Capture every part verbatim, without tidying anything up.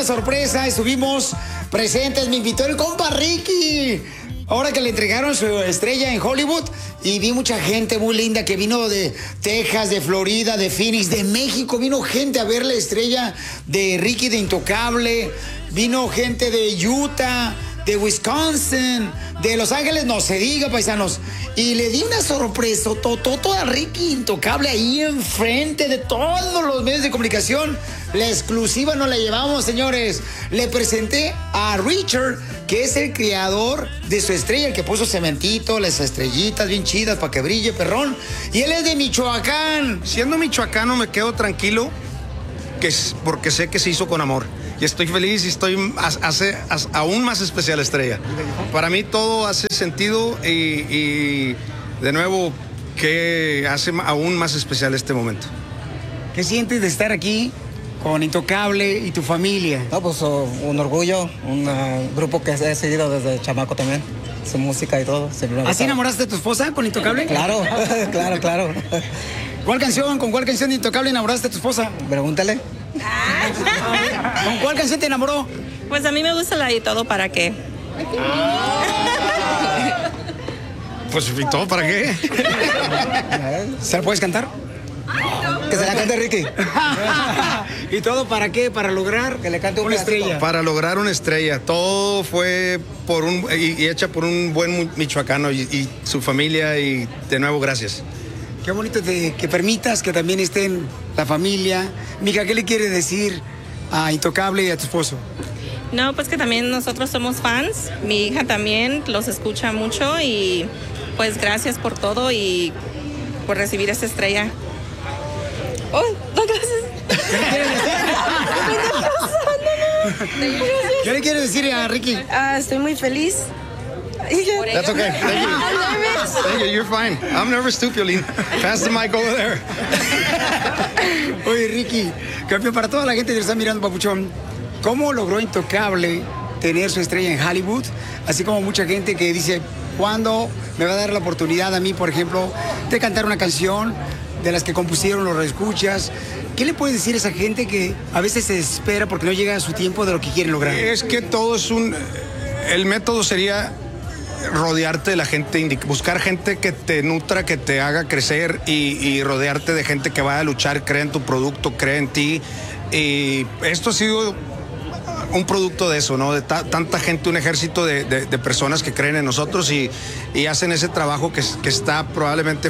una sorpresa, estuvimos presentes, me invitó el compa Ricky. Ahora que le entregaron su estrella en Hollywood y vi mucha gente muy linda que vino de Texas, de Florida, de Phoenix, de México. Vino gente a ver la estrella de Ricky de Intocable. Vino gente de Utah, de Wisconsin, de Los Ángeles, no se diga, paisanos. Y le di una sorpresa tototo a Ricky Intocable ahí enfrente de todos los medios de comunicación. La exclusiva nos la llevamos, señores. Le presenté a Richard, que es el creador de su estrella, el que puso cementito, las estrellitas bien chidas para que brille, perrón. Y él es de Michoacán. Siendo michoacano me quedo tranquilo, que es porque sé que se hizo con amor. Y estoy feliz y estoy hace aún más especial estrella. Para mí todo hace sentido y, y de nuevo que hace aún más especial este momento. ¿Qué sientes de estar aquí con Intocable y tu familia? No, pues uh, un orgullo, un uh, grupo que he seguido desde chamaco también, su música y todo. ¿Así enamoraste de tu esposa con Intocable? Claro, claro, claro. ¿Cuál canción, con cuál canción de Intocable enamoraste a tu esposa? Pregúntale. ¿Con cuál canción te enamoró? Pues a mí me gusta la de Todo para qué. Pues ¿y todo para qué? ¿Se la puedes cantar? Que se la cante Ricky. ¿Y todo para qué? Para lograr que le cante una estrella. Para lograr una estrella. Todo fue por un y, y hecha por un buen michoacano y, y su familia, y de nuevo gracias. Qué bonito de, que permitas que también estén la familia. Mija, ¿qué le quieres decir a Intocable y a tu esposo? No, pues que también nosotros somos fans. Mi hija también los escucha mucho y pues gracias por todo y por recibir esta estrella. ¡Oh, no, gracias! ¿Qué le quieres decir? ¿Qué le quieres decir a Ricky? Ah, estoy muy feliz. That's okay. Thank you. Thank you. You're fine. I'm nervous too, Piolín. Pass the mic over there. Oye, Ricky, campeón, para toda la gente que está mirando, papuchón, ¿cómo logró Intocable tener su estrella en Hollywood? Así como mucha gente que dice, ¿cuándo me va a dar la oportunidad a mí, por ejemplo, de cantar una canción de las que compusieron los reescuchas? ¿Qué le puedes decir a esa gente que a veces se desespera porque no llega a su tiempo de lo que quieren lograr? Es que todo es un... El método sería rodearte de la gente, buscar gente que te nutra, que te haga crecer y, y rodearte de gente que vaya a luchar, cree en tu producto, cree en ti. Y esto ha sido un producto de eso, ¿no? De ta tanta gente, un ejército de, de, de personas que creen en nosotros y, y hacen ese trabajo que, que está probablemente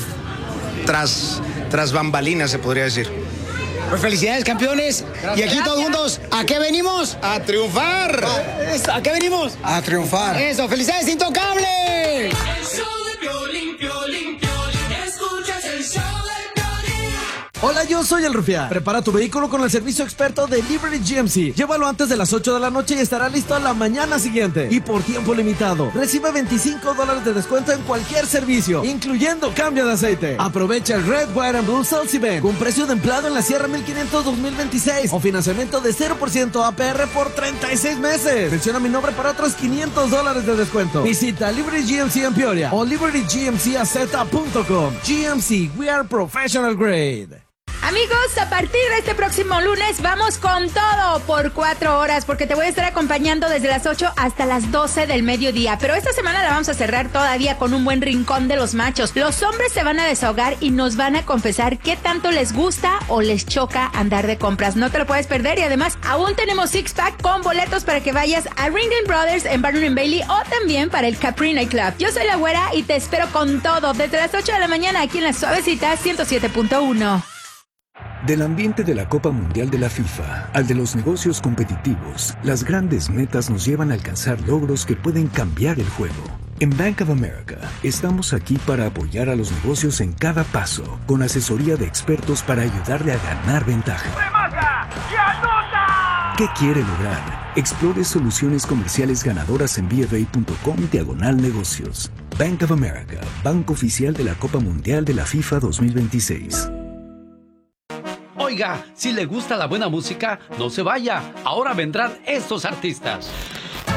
tras, tras bambalinas, se podría decir. Pues felicidades, campeones. Gracias. Y aquí todos juntos, ¿a qué venimos? ¡A triunfar! ¿A qué venimos? A triunfar. Eso, felicidades, Intocable. El show de Piolín, Piolín, Piolín. Escuchas el show de Piolín. Hola, yo soy el Rufián. Prepara tu vehículo con el servicio experto de Liberty G M C. Llévalo antes de las ocho de la noche y estará listo a la mañana siguiente. Y por tiempo limitado, recibe veinticinco dólares de descuento en cualquier servicio, incluyendo cambio de aceite. Aprovecha el Red, White and Blue Sales Event con precio de empleado en la Sierra mil quinientos dos mil veintiséis o financiamiento de cero por ciento A P R por treinta y seis meses. Menciona mi nombre para otros quinientos dólares de descuento. Visita Liberty G M C en Peoria o liberty g m c a z punto com. G M C, we are professional grade. Amigos, a partir de este próximo lunes vamos con todo por cuatro horas porque te voy a estar acompañando desde las ocho hasta las doce del mediodía. Pero esta semana la vamos a cerrar todavía con un buen rincón de los machos. Los hombres se van a desahogar y nos van a confesar qué tanto les gusta o les choca andar de compras. No te lo puedes perder y además aún tenemos six pack con boletos para que vayas a Ringling Brothers en Barnum and Bailey o también para el Capri Night Club. Yo soy la Güera y te espero con todo desde las ocho de la mañana aquí en La Suavecita ciento siete punto uno. Del ambiente de la Copa Mundial de la FIFA al de los negocios competitivos, las grandes metas nos llevan a alcanzar logros que pueden cambiar el juego. En Bank of America, estamos aquí para apoyar a los negocios en cada paso, con asesoría de expertos para ayudarle a ganar ventaja. ¡Remata y anota! ¿Qué quiere lograr? Explore soluciones comerciales ganadoras en b f a punto com diagonal negocios. Bank of America, banco oficial de la Copa Mundial de la FIFA dos mil veintiséis. Oiga, si le gusta la buena música, no se vaya. Ahora vendrán estos artistas.